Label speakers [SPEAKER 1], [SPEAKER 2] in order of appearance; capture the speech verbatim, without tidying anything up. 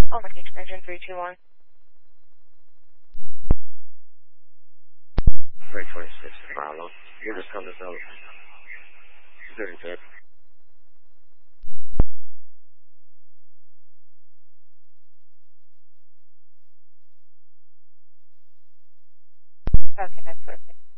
[SPEAKER 1] Hallmark extension three two one.
[SPEAKER 2] three twenty-six, Bravo. You're just coming to thirty-fifth.
[SPEAKER 1] Okay, that's perfect.